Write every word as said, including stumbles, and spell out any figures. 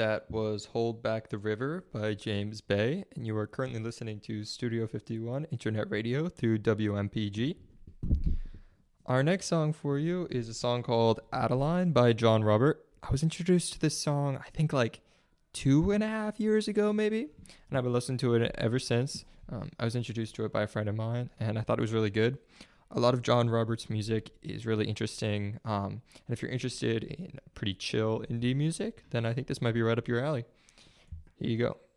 That was Hold Back the River by James Bay, and you are currently listening to Studio fifty-one Internet Radio through W M P G. Our next song for you is a song called Adeline by John Robert. I was introduced to this song, I think like two and a half years ago, maybe, and I've been listening to it ever since. Um, I was introduced to it by a friend of mine, and I thought it was really good. A lot of John Roberts' music is really interesting, um, and if you're interested in pretty chill indie music, then I think this might be right up your alley. Here you go.